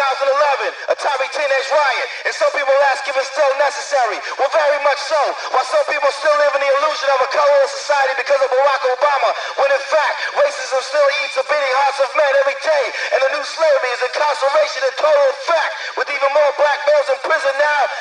2011, Atari Teenage Riot, and some people ask if it's still necessary. Well, very much so. While some people still live in the illusion of a colorless society because of Barack Obama, when in fact, racism still eats the beating hearts of men every day, and the new slavery is incarceration in total effect, with even more black males in prison now